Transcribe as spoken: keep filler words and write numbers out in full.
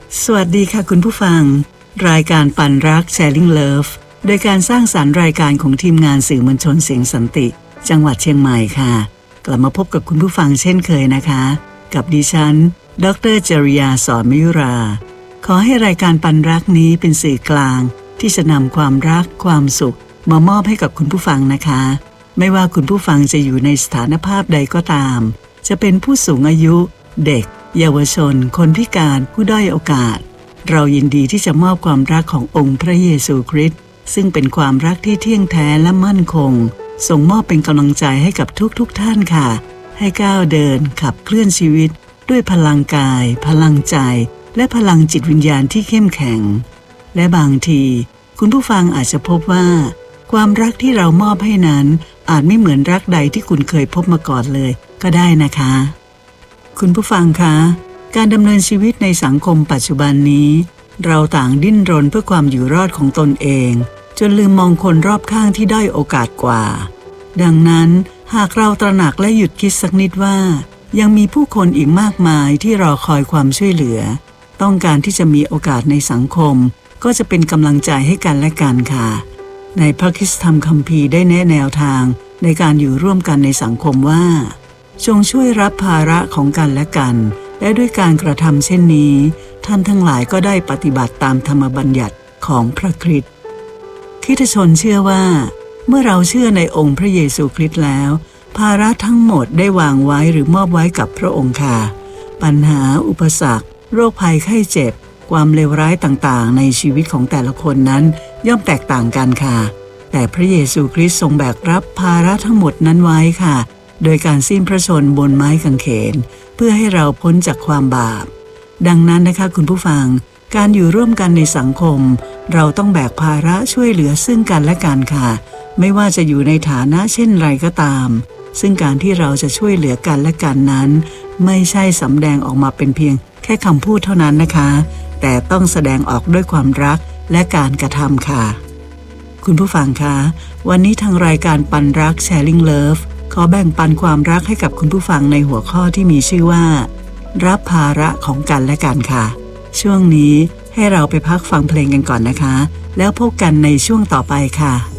สวัสดีค่ะคุณผู้ฟังรายการปันรัก Sharing Love โดยการสร้างสรรค์รายการของทีมงานสื่อมวลชนเสียงสันติจังหวัดเชียงใหม่ค่ะกลับมาพบกับคุณผู้ฟังเช่นเคยนะคะกับดิฉันดร.จริยาสอนมยุราขอให้รายการปันรักนี้เป็นสื่อกลางที่จะนำความรักความสุขมามอบให้กับคุณผู้ฟังนะคะไม่ว่าคุณผู้ฟังจะอยู่ในสถานภาพใดก็ตามจะเป็นผู้สูงอายุเด็กเยาวชนคนพิการผู้ด้อยโอกาสเรายินดีที่จะมอบความรักขององค์พระเยซูคริสต์ซึ่งเป็นความรักที่เที่ยงแท้และมั่นคงส่งมอบเป็นกำลังใจให้กับทุกๆ ท่านค่ะให้ก้าวเดินขับเคลื่อนชีวิตด้วยพลังกายพลังใจและพลังจิตวิญญาณที่เข้มแข็งและบางทีคุณผู้ฟังอาจจะพบว่าความรักที่เรามอบให้นั้นอาจไม่เหมือนรักใดที่คุณเคยพบมาก่อนเลยก็ได้นะคะคุณผู้ฟังคะการดำเนินชีวิตในสังคมปัจจุบันนี้เราต่างดิ้นรนเพื่อความอยู่รอดของตนเองจนลืมมองคนรอบข้างที่ด้อยโอกาสกว่าดังนั้นหากเราตระหนักและหยุดคิดสักนิดว่ายังมีผู้คนอีกมากมายที่รอคอยความช่วยเหลือต้องการที่จะมีโอกาสในสังคมก็จะเป็นกำลังใจให้กันและกันค่ะในพระคริสตธรรมคัมภีร์ได้แนะแนวทางในการอยู่ร่วมกันในสังคมว่าจงช่วยรับภาระของกันและกันและด้วยการกระทำเช่นนี้ท่านทั้งหลายก็ได้ปฏิบัติตามธรรมบัญญัติของพระคริสต์คริสตชนเชื่อว่าเมื่อเราเชื่อในองค์พระเยซูคริสต์แล้วภาระทั้งหมดได้วางไว้หรือมอบไว้กับพระองค์ค่ะปัญหาอุปสรรคโรคภัยไข้เจ็บความเลวร้ายต่างๆในชีวิตของแต่ละคนนั้นย่อมแตกต่างกันค่ะแต่พระเยซูคริสต์ทรงแบกรับภาระทั้งหมดนั้นไว้ค่ะโดยการสิ้นพระชนม์บนไม้กางเขนเพื่อให้เราพ้นจากความบาปดังนั้นนะคะคุณผู้ฟังการอยู่ร่วมกันในสังคมเราต้องแบกภาระช่วยเหลือซึ่งกันและกันค่ะไม่ว่าจะอยู่ในฐานะเช่นไรก็ตามซึ่งการที่เราจะช่วยเหลือกันและกันนั้นไม่ใช่สำแดงออกมาเป็นเพียงแค่คำพูดเท่านั้นนะคะแต่ต้องแสดงออกด้วยความรักและการกระทำค่ะคุณผู้ฟังคะวันนี้ทางรายการปันรัก Sharing Love ขอแบ่งปันความรักให้กับคุณผู้ฟังในหัวข้อที่มีชื่อว่ารับภาระของกันและกันค่ะช่วงนี้ให้เราไปพักฟังเพลงกันก่อนนะคะแล้วพบกันในช่วงต่อไปค่ะ